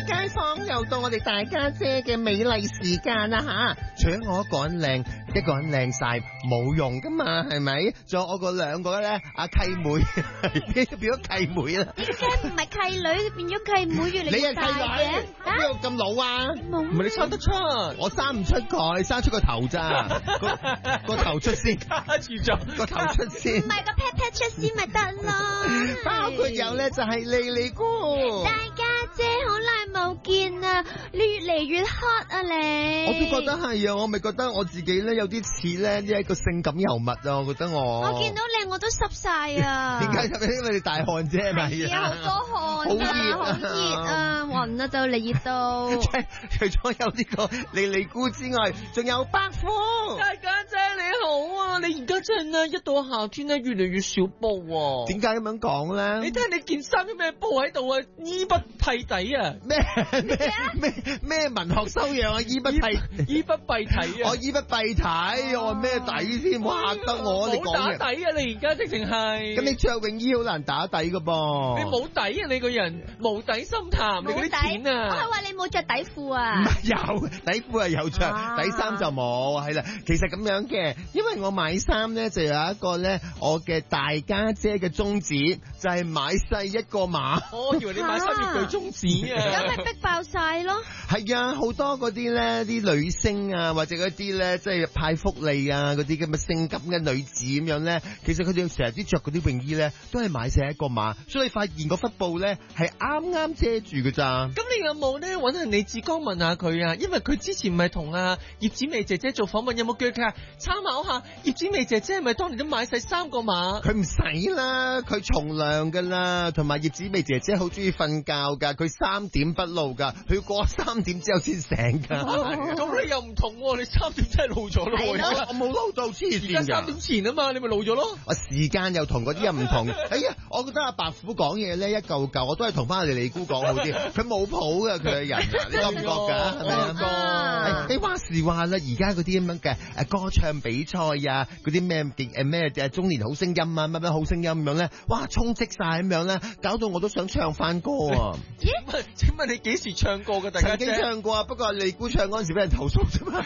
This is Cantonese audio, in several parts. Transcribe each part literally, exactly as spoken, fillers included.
街坊，又到我哋大家姐嘅美麗時間啦吓！除咗我一個人靚，一個人靚晒冇用噶嘛，係咪？仲有我個兩個咧，阿契妹變咗契妹啦。 點解唔係契女變咗契妹，越嚟越大嘅？ 邊度咁老啊？ 唔係你生得出， 我生唔出佢，生出個頭咋？個個頭出先， 卡住咗個頭出先。 唔係個 pat pat 出先咪得咯。 包括有咧就係莉莉姑。 大家姐好耐冇見啊，你越嚟越 hot 啊你。 我都覺得係啊，我咪覺得我自己咧有啲似咧呢一個性感尤物啊，我覺得我。 我見到你我都濕晒啊。 點解？因為你大汗啫，係咪啊？ 好多汗啊，好熱啊，暈啊就嚟熱到。 除咗有呢個莉莉姑之外，仲有伯父。 大家姐你好啊，你而家真係咧一到夏天咧越嚟越少布啊。 點解咁樣講咧？ 你睇下你件衫有咩布喺度啊？衣不蔽體啊！ 咩咩咩咩文學修養啊？衣不蔽衣不蔽體啊！ 我衣不蔽體，我咩底先？哇得我你講冇打底啊！你而家直情係。 咁你着泳衣好難打底噶噃。 你冇底啊！你個人無底深潭，你嗰啲錢啊！ 我係話你冇着底褲啊。 有底褲係有着，底衫就冇。係啦，其實咁樣嘅，因為我買衫咧就有一個咧，我嘅大家姐嘅宗旨就係買細一個碼。 我以為你買三月具宗旨啊！ 咁咪逼爆晒咯。 係啊，好多嗰啲咧，啲女星啊，或者嗰啲咧，即係派福利啊，嗰啲咁嘅性感嘅女子咁樣咧，其實佢哋成日啲着嗰啲泳衣咧，都係買細一個碼，所以你發現嗰忽布咧係啱啱遮住㗎咋。 咁你有冇咧揾人李志剛問下佢啊？因為佢之前咪同阿葉子薇姐姐做訪問，有冇叫佢參考下葉子薇姐姐係咪當年都買細三個碼？ 佢唔使啦，佢從良噶啦，同埋葉子薇姐姐好中意瞓覺噶，佢三點不露噶，佢要過三點之後先醒噶。 咁你又唔同喎，你三點真係露咗咯。 我冇露到黐線噶。 而家三點前啊嘛，你咪露咗咯。 我時間又同嗰啲又唔同。哎呀，我覺得阿白虎講嘢咧一嚿嚿，我都係同翻阿莉莉姑講好啲。佢冇譜噶，佢嘅人啊，你覺唔覺噶？係咪啊？你話時話啦，而家嗰啲咁樣嘅誒歌唱比賽啊，嗰啲咩誒咩誒中年好聲音啊，乜乜好聲音咁樣咧，哇充斥晒咁樣咧，搞到我都想唱翻歌啊！ 咦？請問你幾時唱過嘅？大家曾經唱過啊，不過莉莉姑唱嗰陣時俾人投訴啫嘛。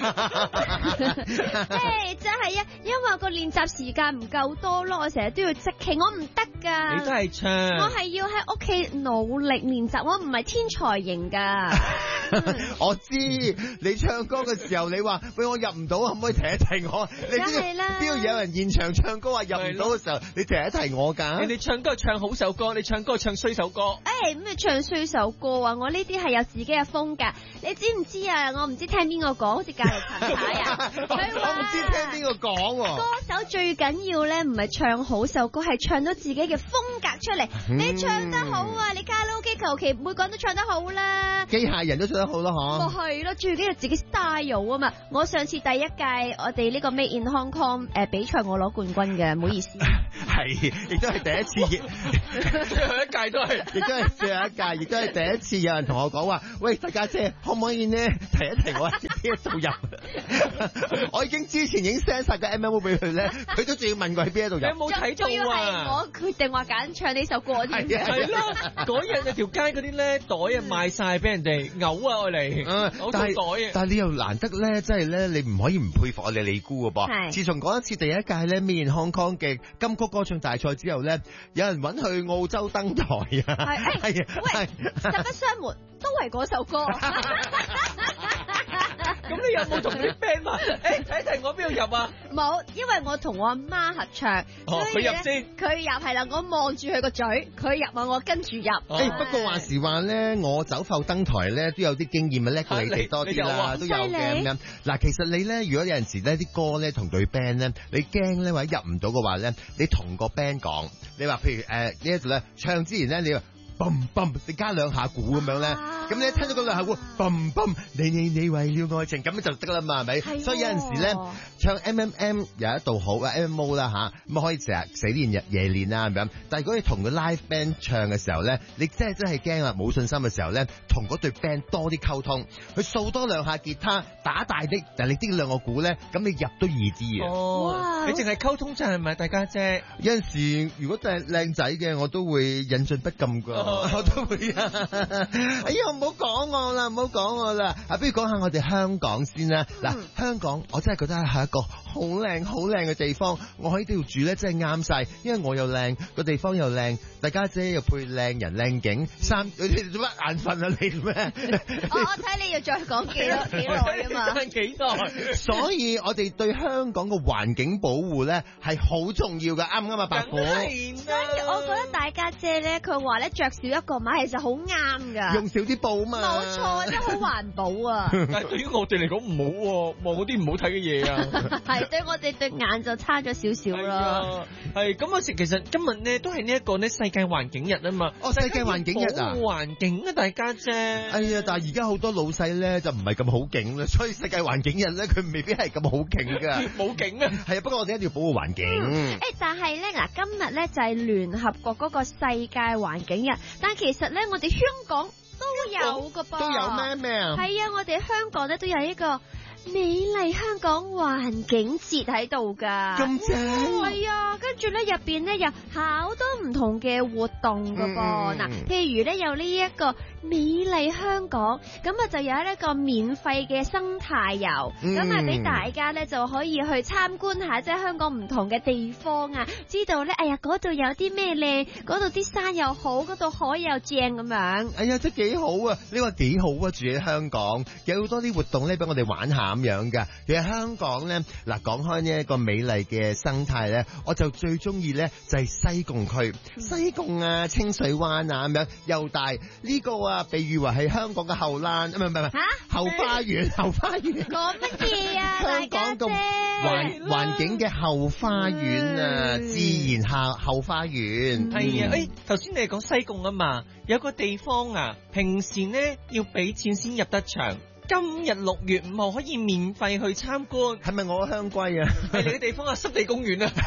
誒，真係啊，因為個練習時間唔夠多咯，我成日都要即興，我唔得噶。 你都係唱， 我係要喺屋企努力練習，我唔係天才型噶。 我知你唱歌嘅時候，你話喂我入唔到，可唔可以提一提我？你知邊度有人現場唱歌話入唔到嘅時候，你提一提我㗎？ 你唱歌唱好首歌，你唱歌唱衰首歌。 誒咩唱衰首歌啊？我呢啲係有自己嘅風格，你知唔知啊？我唔知聽邊個講，好似隔離陳太啊。佢話我唔知聽邊個講喎。 歌手最緊要咧，唔係唱好首歌，係唱到自己嘅風格出嚟。嗯、你唱得好啊，你卡拉 OK 求其每個人都唱得好啦。 機械人都唱得好咯，嗬。 咪係咯，最緊要自己 style 啊嘛。我上次第一屆我哋呢個 Made in Hong Kong 誒、呃、比賽，我攞冠軍嘅，唔好意思。 係，亦都係第一次， 最後一屆都係， 亦都係最後一屆，亦都係第一次有人同我講話，喂，大家姐可唔可以呢提一提我喺邊一度入？我已經之前已經 send 晒個 M M O 俾佢咧，佢都仲要問我喺邊一度入。 你有冇睇到啊？仲要係我決定話揀唱呢首歌添。 係咯，嗰日啊條街嗰啲咧袋啊賣晒俾人哋嘔啊嚟，嘔袋啊！ 但係你又難得咧，即係咧，你唔可以唔佩服我哋莉姑嘅噃。自從嗰一次第一屆咧 Made in Hong Kong 嘅金曲歌唱大賽之後咧，有人揾去澳洲登台啊。 係係，喂，實不相瞞，都係嗰首歌。 咁你有冇同啲 band 話？誒，睇睇我邊度入啊？ 冇，因為我同我阿媽合唱。 哦，佢入先。 佢入係啦，我望住佢個嘴，佢入啊，我跟住入。誒、 哦欸，不過話時話咧，我走埠登台咧都有啲經驗啊，叻過你哋多啲啦，啊、都有嘅咁樣。嗱，其實你咧，如果有陣時咧啲歌咧同隊 band 咧，你驚咧或者入唔到嘅話咧，你同個 band 講，你話譬如誒、呃、呢一度咧唱之前咧，你話嘣嘣，你加兩下鼓咁樣咧。咁你一聽到嗰兩下鼓，嘣嘣，你你你為了愛情，咁就得啦嘛，係咪？所以有陣時咧，唱 M M M 有一度好啊 M M O 啦吓，咁可以成日死練日夜練啊咁樣。但係如果你同個 live band 唱嘅時候咧，你真係真係驚啦，冇信心嘅時候咧，同嗰隊 band 多啲溝通，佢掃多兩下吉他，打大啲，但係你啲兩個鼓咧，咁你入都易啲啊。 哦，你淨係溝通就係咪大家姐？ 有陣時如果真係靚仔嘅，我都會引進不禁噶。 我都會啊！哎呀，唔好講我啦，唔好講我啦。啊，不如講下我哋香港先啦。嗱、嗯，香港我真係覺得係一個好靚、好靚嘅地方。我喺呢度住咧，真係啱晒，因為我又靚，個地方又靚，大家姐又配靚人靚景。三，你哋做乜眼瞓啊？你咩？ 我我睇你要再講幾多幾耐啊嘛？ 幾耐？ 所以我哋對香港嘅環境保護咧係好重要嘅，啱唔啱啊？白虎。 所以我覺得大家姐咧，佢話咧着少一個碼，其實好啱噶。 用少啲布嘛。 冇錯，真係好環保啊！ 但係對於我哋嚟講唔好喎，望嗰啲唔好睇嘅嘢啊。 係對我哋對眼就差咗少少咯。 係咁，我時其實今日呢都係呢一個呢世界環境日啊嘛。 哦，世界環境日啊！ 保護環境啊，大家姐。 哎呀，但係而家好多老細咧就唔係咁好勁啦，所以世界環境日咧佢未必係咁好勁㗎。 冇景啊！ 係啊，不過我哋一定要保護環境。誒、 嗯，但係咧嗱，今日咧就係聯合國嗰個世界環境日，但其實咧我哋香港都有㗎噃。 都有咩咩啊？ 係啊，我哋香港咧都有一個美麗香港環境節喺度噶， 咁正。 係啊，跟住咧入邊咧有好多唔同嘅活動噶噃。嗱、嗯，譬如咧有呢一個美麗香港，咁啊就有一個免費嘅生態遊，咁啊俾大家咧就可以去參觀下，即係香港唔同嘅地方啊，知道咧，哎呀嗰度有啲咩靚，嗰度啲山又好，嗰度海又正咁樣。 哎呀，真幾好啊！你話幾好啊？住喺香港有好多啲活動咧，俾我哋玩下咁樣噶。其實香港咧，嗱講開呢一個美麗嘅生態咧，我就最中意咧就係西貢區，西貢啊、清水灣啊咁樣又大呢個啊。被譽為係香港嘅後欄，唔係唔係唔係後花園，後花園講乜嘢啊？ 香港個環環境嘅後花園啊，嗯、自然下後花園。 係啊，誒頭先你係講西貢啊嘛，有個地方啊，平時呢要俾錢先入得場。今日六月五號可以免費去參觀， 係咪我香龜啊？ 係你嘅地方啊，濕地公園啊！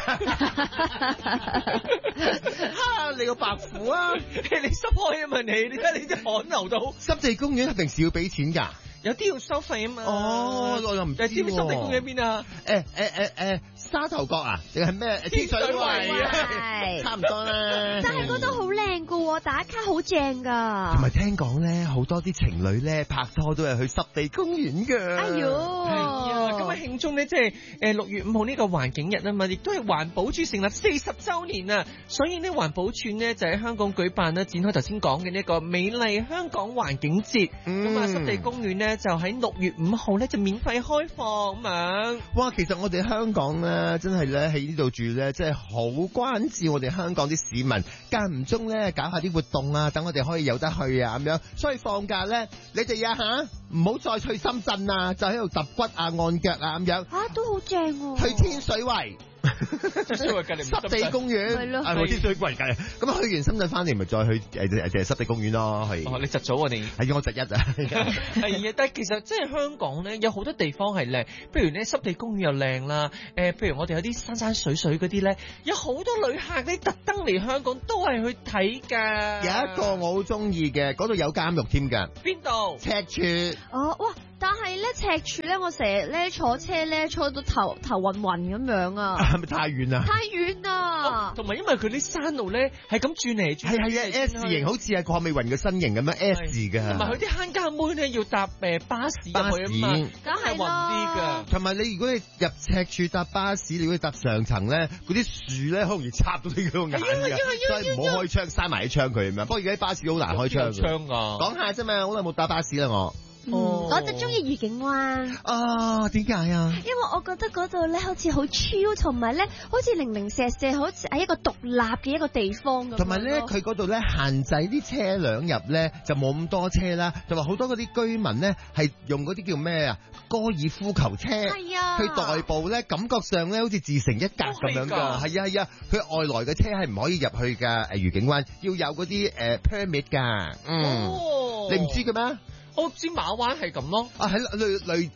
哈，你個白虎啊！ 你濕開啊嘛你，你睇你啲汗流到。 濕地公園係平時要俾錢㗎？ 有啲要收費啊嘛。 哦，我又唔知喎。 知唔知濕地公園喺邊啊？ 誒誒誒誒，沙頭角啊？定係咩？天水圍啊？差唔多啦。 但係嗰度好靚㗎，打卡好正㗎。 同埋聽講咧，好多啲情侶咧拍拖都係去濕地公園㗎。 哎呦，係啊！今日慶祝咧，即係誒六月五號呢個環境日啊嘛，亦都係環保署成立四十週年啊，所以呢環保署呢就喺香港舉辦啦，展開頭先講嘅呢個美麗香港環境節。咁啊，濕地公園呢就喺六月五號咧就免費開放咁樣。 哇！其實我哋香港咧，真係咧喺呢度住咧，真係好關照我哋香港啲市民，間唔中咧搞下啲活動啊，等我哋可以有得去啊咁樣。所以放假咧，你哋啊嚇唔好再去深圳啊，就喺度揼骨啊、按腳啊咁樣。 嚇，都好正喎！ 去天水圍。濕地公園係咯，係天水圍計。咁去完深圳翻嚟，咪再去誒誒誒濕地公園咯。係哦，你窒咗我哋係我窒一啊。 係啊，但係其實即係香港咧，有好多地方係靚，譬如咧濕地公園又靚啦。誒，譬如我哋有啲山山水水嗰啲咧，有好多旅客咧特登嚟香港都係去睇㗎。 有一個我好中意嘅，嗰度有監獄添㗎。 邊度？ 赤柱。 哦，哇！但係咧赤柱咧，我成日咧坐車咧坐到頭頭暈暈咁樣啊！ 係咪太遠啊？ 太遠啊！ 同埋、哦、因為佢啲山路咧係咁轉嚟轉去， 係係啊 S 型，好似係鄺美雲嘅身形咁樣 S 㗎。同埋佢啲慳家妹咧要搭誒巴士巴士， 梗係暈啲㗎。 同埋你如果你入赤柱搭巴士，你如果搭上層咧，嗰啲樹咧好容易插到你個眼㗎，所以唔好開窗，閂埋啲窗佢啊嘛。不過而家啲巴士好難開窗。 窗啊！講下啫嘛，好耐冇搭巴士啦我。 哦、我就中意愉景灣。 啊，點解啊？ 因為我覺得嗰度咧好似好超，同埋咧好似零零舍舍，好似係一個獨立嘅一個地方咁。 同埋咧，佢嗰度咧限制啲車輛入咧，就冇咁多車啦。同埋好多嗰啲居民咧係用嗰啲叫咩啊？高爾夫球車係啊，去代步咧，感覺上咧好似自成一格咁樣噶。係啊係啊，佢外來嘅車係唔可以入去㗎。誒，愉景灣要有嗰啲誒 permit 㗎。嗯，哦、你唔知嘅咩？ 我知馬灣係咁咯。 啊，係類類。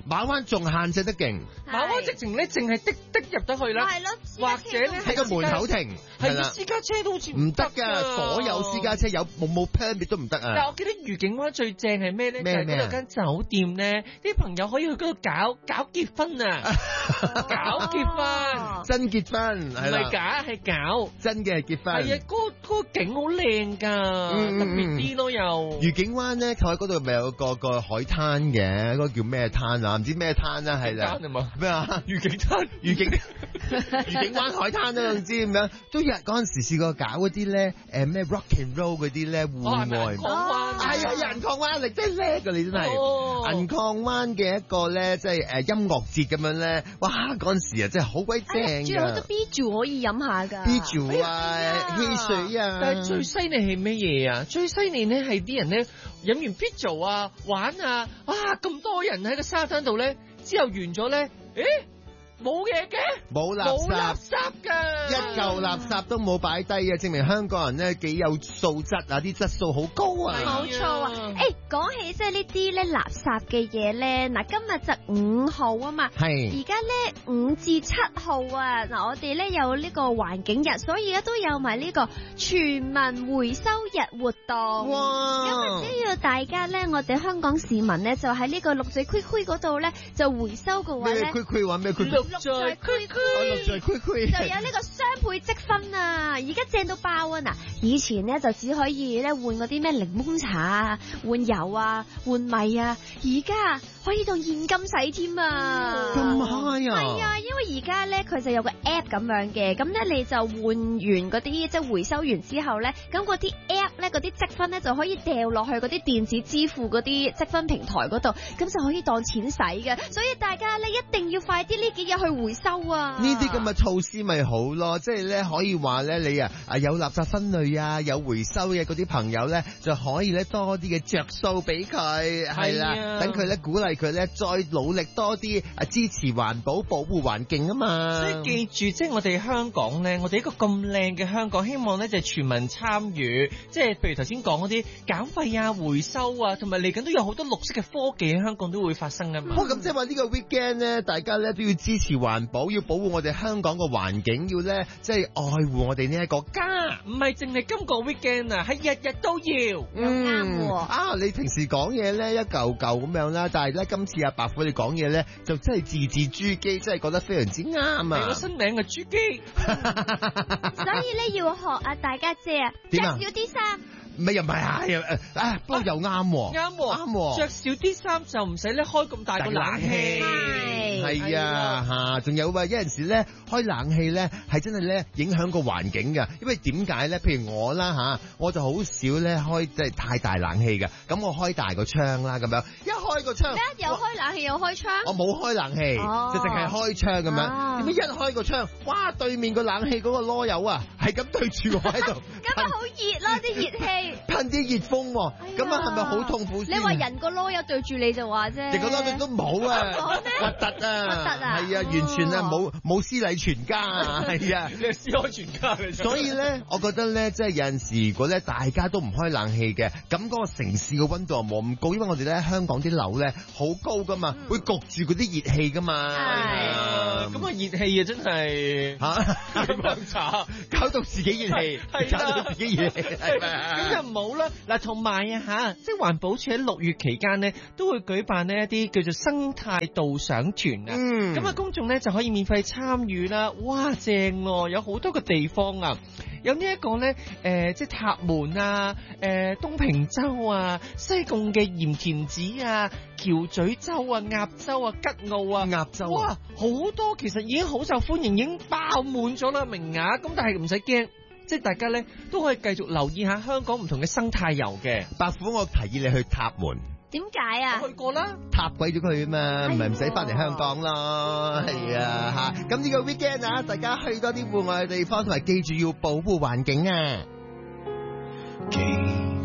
馬灣仲限制得勁， 馬灣直情咧淨係的的入得去啦， 係咯， 或者咧喺個門口停， 係啦， 私家車都好似唔得㗎，所有私家車有冇冇 permit 都唔得啊！ 但係我記得愉景灣最正係咩咧？ 咩咩就係嗰度間酒店咧，啲朋友可以去嗰度搞搞結婚啊！搞結婚， 真結婚唔係啦係，假係搞， 真嘅係結婚。 係啊！嗰個嗰個景好靚㗎，特別啲咯又。 愉景灣咧，佢喺嗰度咪有個個海灘嘅，嗰個叫咩灘啊？唔知咩灘啦，係啦。咩啊？ 愉景灘， 愉景愉景灣海灘啦，唔知點樣都有嗰陣時試過搞嗰啲咧，誒咩 rock and roll 嗰啲咧戶外。 銀礦灣係啊，銀礦灣你真係叻㗎，你真係。 哦， 銀礦灣嘅一個咧，即係誒音樂節咁樣咧，哇！嗰陣時啊，真係好鬼正㗎。 仲有好多 B 酒可以飲下㗎。 B 酒啊，汽水啊。 但係最犀利係咩嘢啊？最犀利咧係啲人咧飲完 B 酒啊玩啊，哇咁多人喺個沙灘度咧，之後完咗咧，誒冇嘢嘅， 冇垃冇垃圾。 圾㗎， 一嚿垃圾都冇擺低嘅，證明香港人咧幾有素質啊！啲質素好高啊！ 冇錯啊！誒，講起即係呢啲咧垃圾嘅嘢咧，嗱今日就五號啊嘛， 係而家咧五至七號啊，嗱我哋咧有呢個環境日，所以咧都有埋呢個全民回收日活動。 哇！ 咁啊，只要大家咧，我哋香港市民咧就喺呢個綠在區區嗰度咧就回收嘅話咧， 咩區區話咩區區？ 綠在區區， 綠在區區就有呢個雙倍積分啊！而家正到爆啊！嗱，以前咧就只可以咧換嗰啲咩檸檬茶啊、換油啊、換米啊，而家可以當現金使添啊！ 咁 high 啊！ 係啊，因為而家咧佢就有個 app 咁樣嘅，咁咧你就換完嗰啲即係回收完之後咧，咁嗰啲 app 咧嗰啲積分咧就可以掉落去嗰啲電子支付嗰啲積分平台嗰度，咁就可以當錢使嘅。所以大家咧一定要快啲呢幾日去回收啊！ 呢啲咁嘅措施咪好咯，即係咧可以話咧你啊啊有垃圾分類啊，有回收嘅嗰啲朋友咧就可以咧多啲嘅着數俾佢，係啦，等佢咧鼓勵佢咧再努力多啲啊，支持環保保護環境啊嘛。 所以記住，即係我哋香港咧，我哋一個咁靚嘅香港，希望咧就係全民參與，即係譬如頭先講嗰啲減廢啊、回收啊，同埋嚟緊都有好多綠色嘅科技喺香港都會發生啊嘛。 哦，咁即係話呢個 weekend 咧，大家咧都要支持環保，要保護我哋香港嘅環境，要咧即係愛護我哋呢一個家。 唔係淨係今個 weekend 啊，係日日都要。 啱喎啊，你平時講嘢咧一嚿嚿咁樣啦，但係咧今次阿白虎你講嘢咧就真係字字珠璣，真係覺得非常之啱啊！ 係個新名嘅珠璣， 所以咧要學啊大家姐啊，着點啊少啲衫。 唔係又唔係啊？又誒啊，不過又啱喎， 啱喎， 啱喎， 着少啲衫就唔使咧開咁大個冷氣。 係係啊嚇，仲有啊，有陣時咧開冷氣咧係真係咧影響個環境㗎，因為點解咧？譬如我啦嚇，我就好少咧開即係太大冷氣㗎，咁我開大個窗啦咁樣，一開個窗， 咩又開冷氣又開窗？ 我冇開冷氣， 哦就淨係開窗咁樣。點解一開個窗，哇！對面個冷氣嗰個囉柚啊，係咁對住我喺度， 咁咪好熱咯啲熱氣， 噴啲熱風喎，咁啊係咪好痛苦先？ 你話人個囉柚對住你就話啫， 人個囉柚都冇啊，核突啊， 核突啊， 係啊，完全啊冇冇私禮全家啊，係啊， 你係私開全家嘅。 所以咧，我覺得咧，即係有陣時，如果咧大家都唔開冷氣嘅，咁嗰個城市嘅溫度又冇咁高，因為我哋咧香港啲樓咧好高噶嘛，會焗住嗰啲熱氣噶嘛。 係，咁啊熱氣啊真係嚇咁樣炒， 搞到自己熱氣，搞到自己熱氣，係咪啊？ 咁就唔好啦。嗱，同埋啊嚇，即係環保署喺六月期間呢，都會舉辦呢一啲叫做生態導賞團啊。 嗯， 咁啊公眾咧就可以免費參與啦。哇，正喎！有好多個地方啊，有呢一個咧誒，即係塔門啊、誒東平洲啊、西貢嘅鹽田梓啊、橋咀洲啊、鴨洲啊、吉澳啊、 鴨洲哇，好多其實已經好受歡迎，已經爆滿咗啦名額。咁但係唔使驚。即係大家咧都可以繼續留意下香港唔同嘅生態遊嘅。 白虎，我提議你去塔門。 點解啊？ 我去過啦， 塔鬼咗佢啊嘛，唔係唔使翻嚟香港咯，係啊嚇。咁呢個 weekend 啊，大家去多啲戶外嘅地方，同埋記住要保護環境啊。